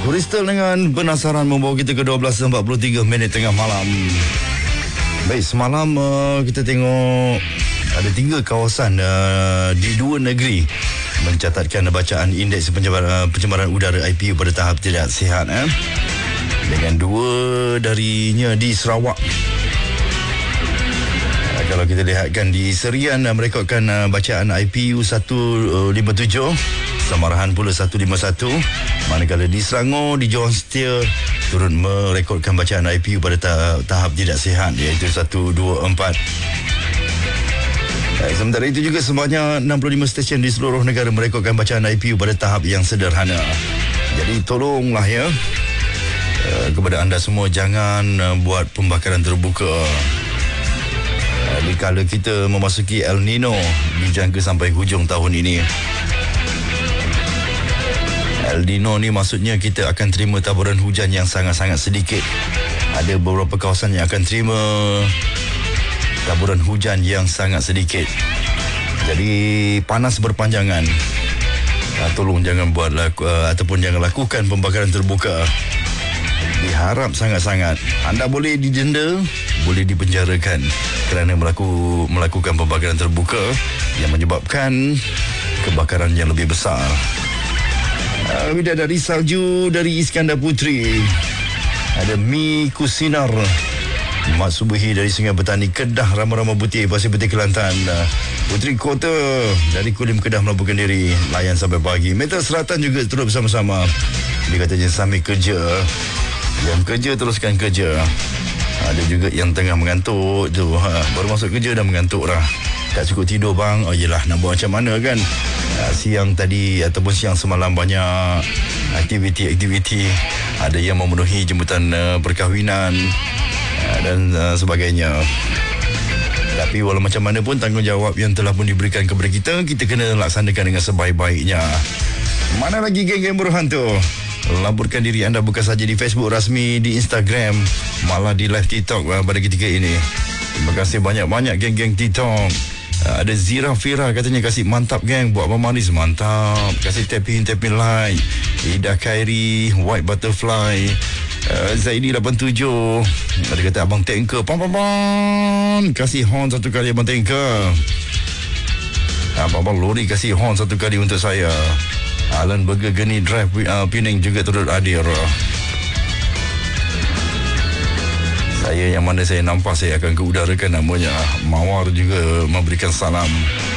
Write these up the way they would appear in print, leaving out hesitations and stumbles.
Crystal dengan Penasaran membawa kita ke 12.43 minit tengah malam. Baik, semalam kita tengok ada 3 kawasan di 2 negeri mencatatkan bacaan indeks pencemaran udara IPU pada tahap tidak sihat, dengan 2 darinya di Sarawak. Kalau kita lihatkan di Serian, merekodkan bacaan IPU 157, Samarahan pula 151. Manakala di Selangor, di Johor Setia turut merekodkan bacaan IPU pada tahap tidak sihat, iaitu 124. Sementara itu juga sebanyak 65 stesen di seluruh negara merekodkan bacaan IPU pada tahap yang sederhana. Jadi tolonglah kepada anda semua, jangan buat pembakaran terbuka. Dikala kita memasuki El Nino dijangka sampai hujung tahun ini. El Nino ni maksudnya kita akan terima taburan hujan yang sangat-sangat sedikit. Ada beberapa kawasan yang akan terima taburan hujan yang sangat sedikit. Jadi panas berpanjangan. Tolong jangan buat ataupun jangan lakukan pembakaran terbuka. Diharap sangat-sangat. Anda boleh didenda, boleh dipenjarakan kerana melakukan pembakaran terbuka yang menyebabkan kebakaran yang lebih besar. Bidadari salju dari Iskandar Putri. Ada Mi Kusinar, Mat Subuhi dari Sungai Petani Kedah, Rama-Rama Putih, Pasir Putih, Kelantan. Putri Kota dari Kulim Kedah melabuhkan diri, layan sampai pagi. Metal Selatan juga turut bersama-sama. Dia katanya sambil kerja. Yang kerja teruskan kerja. Ada juga yang tengah mengantuk tu, baru masuk kerja dah mengantuk dah. Tak cukup tidur bang. Oh yelah, nak buat macam mana kan. Siang tadi ataupun siang semalam banyak aktiviti. Ada yang memenuhi jemputan perkahwinan dan sebagainya. Tapi walau macam mana pun, tanggungjawab yang telah pun diberikan kepada kita, kita kena laksanakan dengan sebaik-baiknya. Mana lagi geng-geng berhantu? Laburkan diri anda bukan saja di Facebook rasmi, di Instagram, malah di live TikTok pada ketika ini. Terima kasih banyak-banyak geng-geng TikTok. Ada Zira Fira katanya kasih mantap geng, buat abang manis mantap. Kasih tapping like. Ida Khairi, White Butterfly, Zaidi 87. Ada kata abang tanker, pam. Kasih horn satu kali abang tanker. Abang lori kasih horn satu kali untuk saya. Alan Burger Geni Drive Penang juga turut hadir. Saya yang mana saya nampak, saya akan keudarakan namanya. Mawar juga memberikan salam.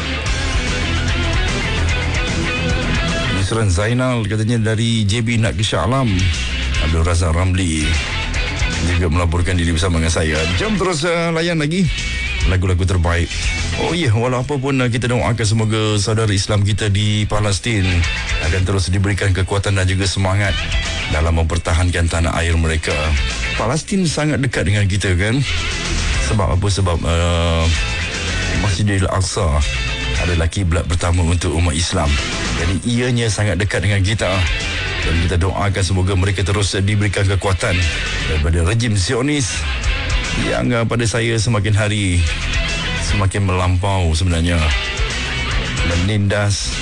Yusran Zainal katanya dari JB nak ke Shah Alam. Abdul Razak Ramli juga melaporkan diri bersama dengan saya. Jom terus layan lagi lagu-lagu terbaik. Oh ya, walau apa pun kita doakan semoga saudara Islam kita di Palestin akan terus diberikan kekuatan dan juga semangat dalam mempertahankan tanah air mereka. Palestin sangat dekat dengan kita kan. Sebab apa? Sebab Masjidil Aqsa adalah kiblat pertama untuk umat Islam. Jadi ianya sangat dekat dengan kita. Dan kita doakan semoga mereka terus diberikan kekuatan daripada rejim Zionis yang pada saya semakin hari semakin melampau sebenarnya, menindas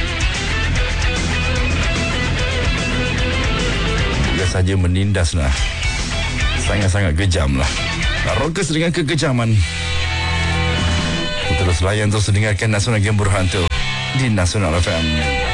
bukan saja menindas lah, sangat-sangat kejam lah. Rockers dengan kekejaman. Terus layan, terus dengarkan Nasional Game Berhantu di Nasional FM.